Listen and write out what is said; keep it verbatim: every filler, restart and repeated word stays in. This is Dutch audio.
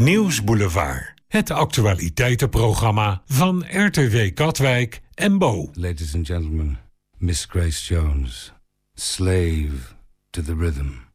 Nieuwsboulevard. Het actualiteitenprogramma van R T W Katwijk en Bo. Ladies and gentlemen, Miss Grace Jones, slave to the rhythm.